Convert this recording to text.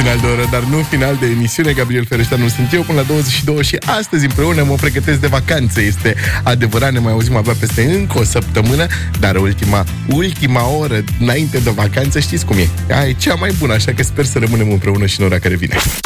final de oră, dar nu final de emisiune. Gabriel Fereșteanu sunt eu până la 22 și astăzi împreună mă pregătesc de vacanță. Este adevărat, ne mai auzim abia peste încă o săptămână, dar ultima oră înainte de vacanță știți cum e. Aia e cea mai bună, așa că sper să rămânem împreună și în ora care vine.